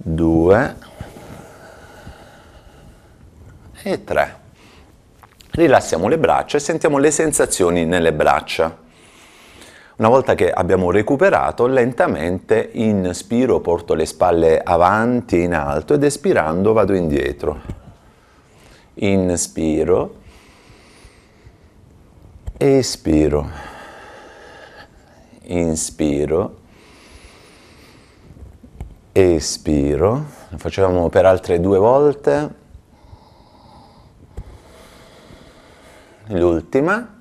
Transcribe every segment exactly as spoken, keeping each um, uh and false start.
due e tre. Rilassiamo le braccia e sentiamo le sensazioni nelle braccia. Una volta che abbiamo recuperato, lentamente inspiro, porto le spalle avanti in alto ed espirando vado indietro. Inspiro, espiro, inspiro, espiro. Lo facciamo per altre due volte. L'ultima.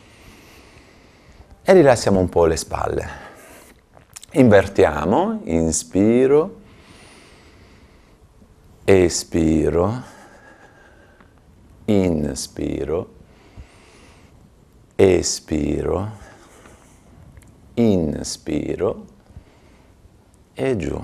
E rilassiamo un po' le spalle. Invertiamo, inspiro, espiro, inspiro, espiro, inspiro e giù.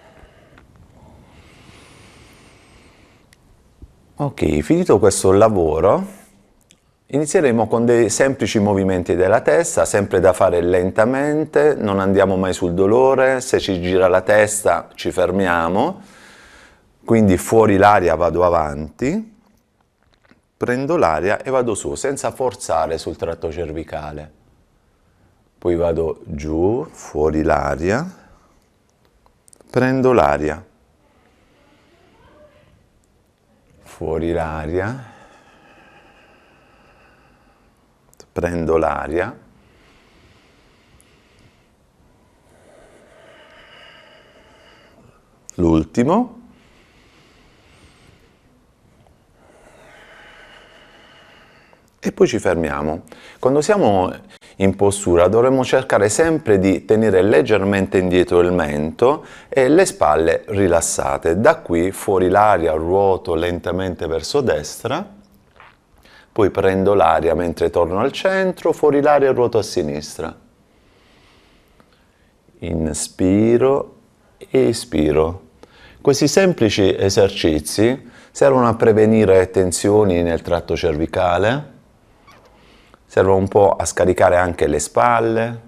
Ok, finito questo lavoro, inizieremo con dei semplici movimenti della testa, sempre da fare lentamente, non andiamo mai sul dolore, se ci gira la testa ci fermiamo, quindi fuori l'aria vado avanti, prendo l'aria e vado su, senza forzare sul tratto cervicale. Poi vado giù, fuori l'aria, prendo l'aria, fuori l'aria, prendo l'aria, l'ultimo, e poi ci fermiamo. Quando siamo in postura dovremmo cercare sempre di tenere leggermente indietro il mento e le spalle rilassate. Da qui fuori l'aria, ruoto lentamente verso destra, poi prendo l'aria mentre torno al centro, fuori l'aria e ruoto a sinistra. Inspiro, espiro. Questi semplici esercizi servono a prevenire tensioni nel tratto cervicale, servono un po' a scaricare anche le spalle.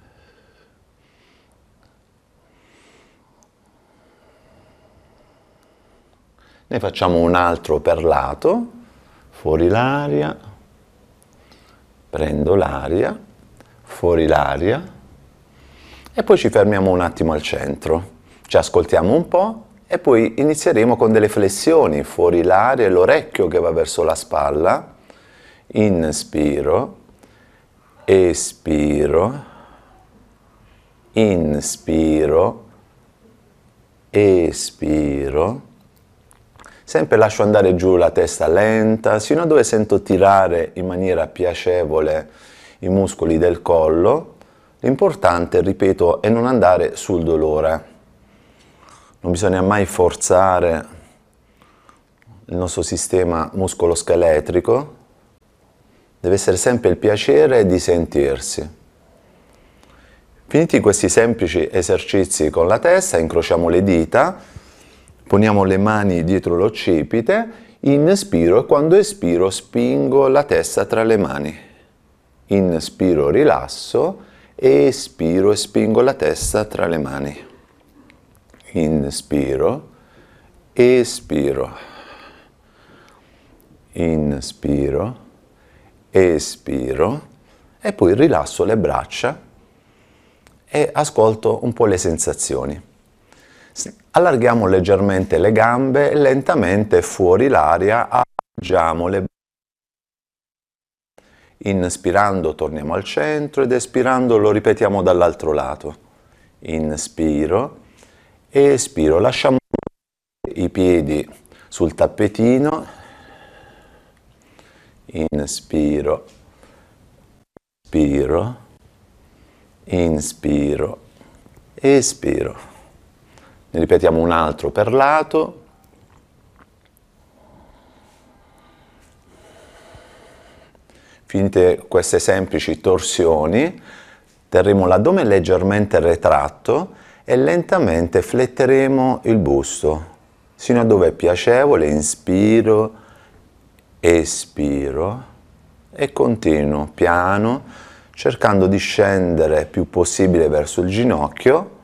Ne facciamo un altro per lato. Fuori l'aria, prendo l'aria, fuori l'aria e poi ci fermiamo un attimo al centro. Ci ascoltiamo un po' e poi inizieremo con delle flessioni. Fuori l'aria e l'orecchio che va verso la spalla. Inspiro, espiro, inspiro, espiro. Sempre lascio andare giù la testa lenta, sino a dove sento tirare in maniera piacevole i muscoli del collo. L'importante, ripeto, è non andare sul dolore. Non bisogna mai forzare il nostro sistema muscoloscheletrico. Deve essere sempre il piacere di sentirsi. Finiti questi semplici esercizi con la testa, incrociamo le dita. Poniamo le mani dietro l'occipite, inspiro e quando espiro spingo la testa tra le mani. Inspiro, rilasso, espiro e spingo la testa tra le mani. Inspiro, espiro, inspiro, espiro e poi rilasso le braccia e ascolto un po' le sensazioni. Allarghiamo leggermente le gambe e lentamente fuori l'aria appoggiamo le braccia. Inspirando torniamo al centro ed espirando lo ripetiamo dall'altro lato. Inspiro, espiro, lasciamo i piedi sul tappetino. Inspiro, espiro, inspiro, espiro. Ne ripetiamo un altro per lato. Finite queste semplici torsioni, terremo l'addome leggermente retratto e lentamente fletteremo il busto, sino a dove è piacevole. Inspiro, espiro e continuo piano, cercando di scendere più possibile verso il ginocchio,